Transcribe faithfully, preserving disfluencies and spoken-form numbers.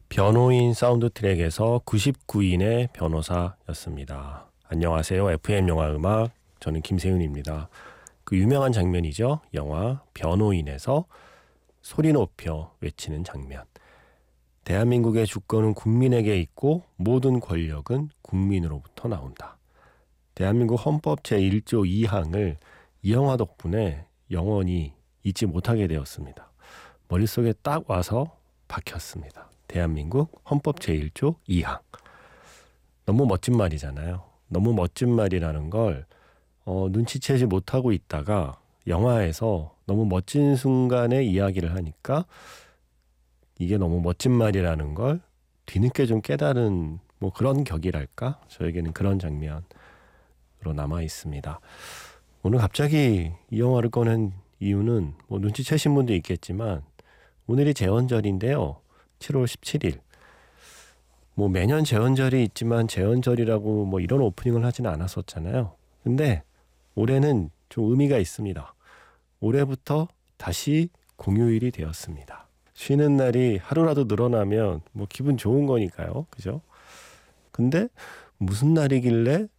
변호인 사운드 트랙에서 구십구 인의 변호사였습니다. 안녕하세요. 에프엠 영화 음악, 저는 김세윤입니다. 그 유명한 장면이죠. 영화 변호인에서 소리 높여 외치는 장면. 대한민국의 주권은 국민에게 있고 모든 권력은 국민으로부터 나온다. 대한민국 헌법 제일 조 이 항을 이 영화 덕분에 영원히 잊지 못하게 되었습니다. 머릿속에 딱 와서 박혔습니다. 대한민국 헌법 제일 조 이 항. 너무 멋진 말이잖아요. 너무 멋진 말이라는 걸 어, 눈치채지 못하고 있다가 영화에서 너무 멋진 순간의 이야기를 하니까 이게 너무 멋진 말이라는 걸 뒤늦게 좀 깨달은 뭐 그런 격이랄까? 저에게는 그런 장면으로 남아 있습니다. 오늘 갑자기 이 영화를 꺼낸 이유는 뭐 눈치채신 분도 있겠지만 오늘이 제헌절인데요. 칠월 십칠일. 뭐 매년 제헌절이 있지만 제헌절이라고 뭐 이런 오프닝을 하지는 않았었잖아요. 근데 올해는 좀 의미가 있습니다. 올해부터 다시 공휴일이 되었습니다. 쉬는 날이 하루라도 늘어나면 뭐 기분 좋은 거니까요. 그죠? 근데 무슨 날이길래